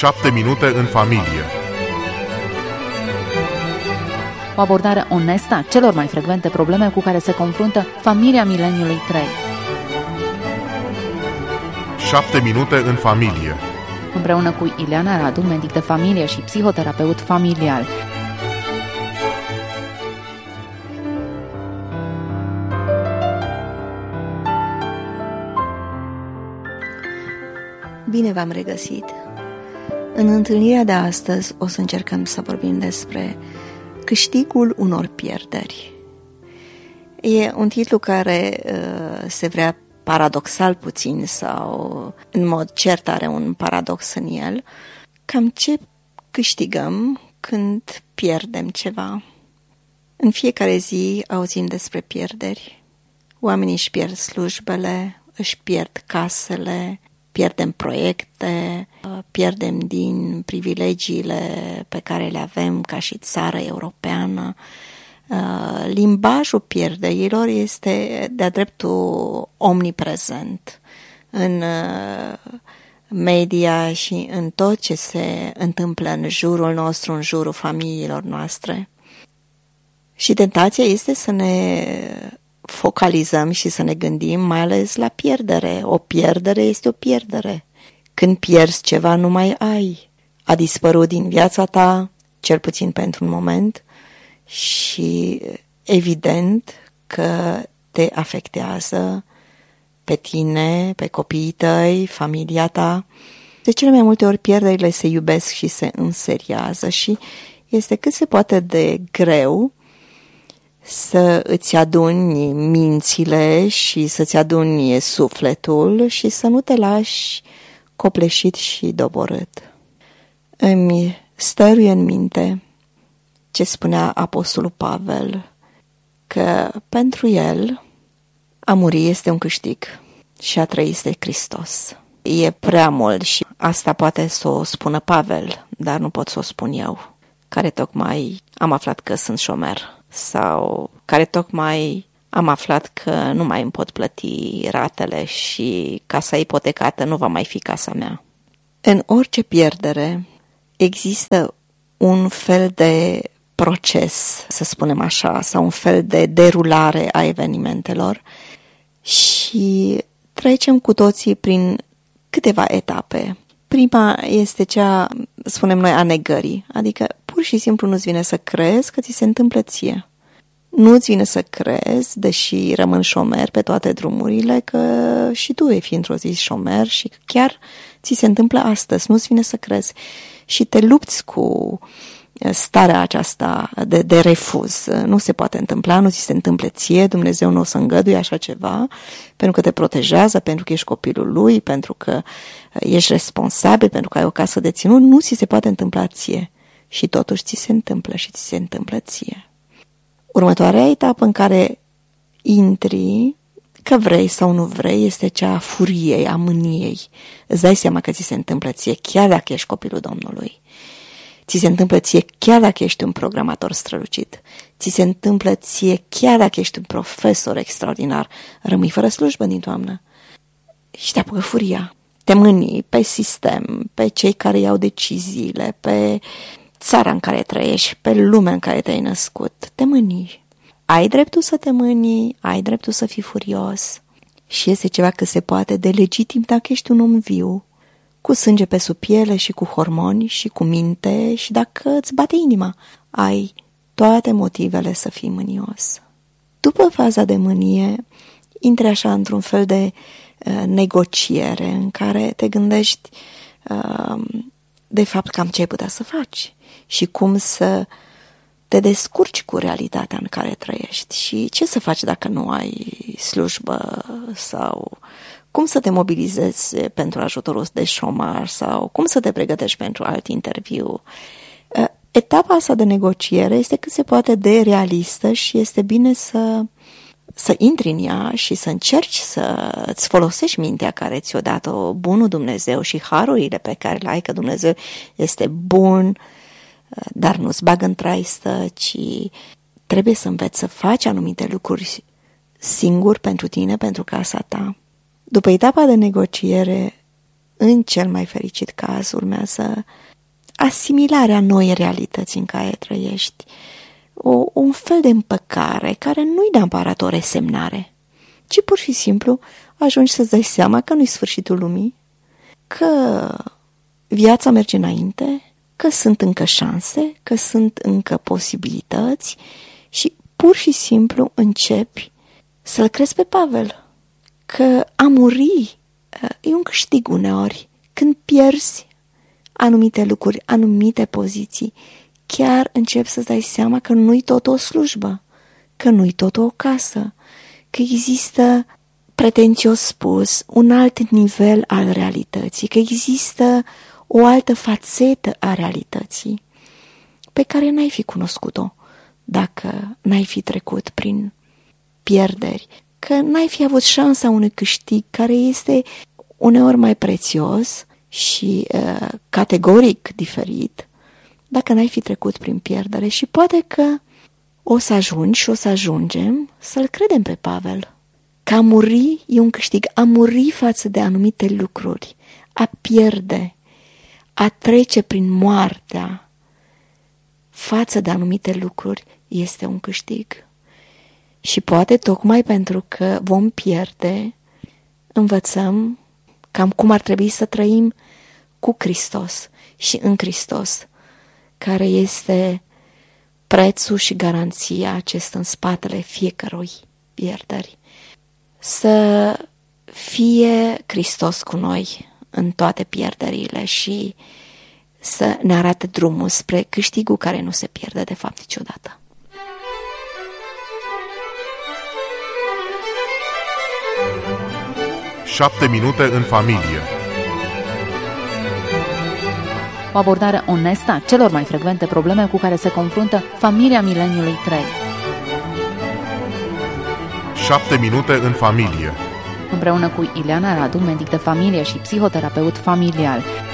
7 minute în familie. O abordare onestă a celor mai frecvente probleme cu care se confruntă familia mileniului 3. 7 minute în familie. Împreună cu Ileana Radu, medic de familie și psihoterapeut familial. Bine v-am regăsit! În întâlnirea de astăzi o să încercăm să vorbim despre câștigul unor pierderi. E un titlu care se vrea paradoxal puțin sau în mod cert are un paradox în el. Cam ce câștigăm când pierdem ceva? În fiecare zi auzim despre pierderi. Oamenii își pierd slujbele, își pierd casele, pierdem proiecte, pierdem din privilegiile pe care le avem ca și țară europeană. Limbajul pierderilor este de-a dreptul omniprezent în media și în tot ce se întâmplă în jurul nostru, în jurul familiilor noastre. Și tentația este să ne focalizăm și să ne gândim mai ales la pierdere. O pierdere este o pierdere. Când pierzi ceva, nu mai ai. A dispărut din viața ta, cel puțin pentru un moment, și evident că te afectează pe tine, pe copiii tăi, familia ta. De cele mai multe ori pierderile se iubesc și se înseriază și este cât se poate de greu să îți aduni mințile și să-ți aduni sufletul și să nu te lași copleșit și doborât. Îmi stăruie în minte ce spunea Apostolul Pavel, că pentru el a muri este un câștig și a trăi este Hristos. E prea mult și asta poate să o spună Pavel, dar nu pot să o spun eu, care tocmai am aflat că sunt șomer sau care tocmai am aflat că nu mai îmi pot plăti ratele și casa ipotecată nu va mai fi casa mea. În orice pierdere există un fel de proces, să spunem așa, sau un fel de derulare a evenimentelor și trecem cu toții prin câteva etape. Prima este cea, spunem noi, a negării, adică pur și simplu nu-ți vine să crezi că ți se întâmplă ție. Nu-ți vine să crezi, deși rămân șomer pe toate drumurile, că și tu vei fi într-o zi șomer și că chiar ți se întâmplă astăzi, nu-ți vine să crezi. Și te lupți cu starea aceasta de refuz. Nu se poate întâmpla, nu ți se întâmplă ție, Dumnezeu nu o să îngăduie așa ceva, pentru că te protejează, pentru că ești copilul lui, pentru că ești responsabil, pentru că ai o casă de ținut, nu ți se poate întâmpla ție. Și totuși ți se întâmplă și ți se întâmplă ție. Următoarea etapă în care intri, că vrei sau nu vrei, este cea a furiei, a mâniei. Îți dai seama că ți se întâmplă ție chiar dacă ești copilul Domnului. Ți se întâmplă ție chiar dacă ești un programator strălucit. Ți se întâmplă ție chiar dacă ești un profesor extraordinar. Rămâi fără slujbă din toamnă. Și te apucă furia. Te mâni pe sistem, pe cei care iau deciziile, pe țara în care trăiești, pe lumea în care te-ai născut. Te mâni. Ai dreptul să te mâni, ai dreptul să fii furios. Și este ceva cât se poate de legitim dacă ești un om viu, cu sânge pe sub piele și cu hormoni și cu minte și dacă îți bate inima, ai toate motivele să fii mânios. După faza de mânie, intri așa într-un fel de negociere în care te gândești de fapt cam ce ai putea să faci și cum să te descurci cu realitatea în care trăiești și ce să faci dacă nu ai slujbă sau cum să te mobilizezi pentru ajutorul de șomaj sau cum să te pregătești pentru alt interviu. Etapa asta de negociere este cât se poate de realistă și este bine să intri în ea și să încerci să îți folosești mintea care ți-o dat-o bunul Dumnezeu și harurile pe care le ai, că Dumnezeu este bun, dar nu-ți bagă în traistă, ci trebuie să înveți să faci anumite lucruri singur pentru tine, pentru casa ta. După etapa de negociere, în cel mai fericit caz, urmează asimilarea noi realități în care trăiești. Un fel de împăcare care nu-i neapărat o resemnare, ci pur și simplu ajungi să-ți dai seama că nu-i sfârșitul lumii, că viața merge înainte, că sunt încă șanse, că sunt încă posibilități și pur și simplu începi să-l crezi pe Pavel, că a muri e un câștig uneori. Când pierzi anumite lucruri, anumite poziții, chiar începi să-ți dai seama că nu-i tot o slujbă, că nu-i tot o casă, că există, pretențios spus, un alt nivel al realității, că există o altă fațetă a realității pe care n-ai fi cunoscut-o dacă n-ai fi trecut prin pierderi, că n-ai fi avut șansa unui câștig care este uneori mai prețios și categoric diferit dacă n-ai fi trecut prin pierdere. Și poate că o să ajungi și o să ajungem să-l credem pe Pavel, că a muri e un câștig, a muri față de anumite lucruri, a pierde, a trece prin moartea față de anumite lucruri este un câștig. Și poate tocmai pentru că vom pierde, învățăm cam cum ar trebui să trăim cu Hristos și în Hristos, care este prețul și garanția ce stă în spatele fiecărui pierderi. Să fie Hristos cu noi în toate pierderile și să ne arate drumul spre câștigul care nu se pierde de fapt niciodată. Șapte minute în familie. O abordare onestă a celor mai frecvente probleme cu care se confruntă familia mileniului 3. 7 minute în familie. Împreună cu Ileana Radu, medic de familie și psihoterapeut familial.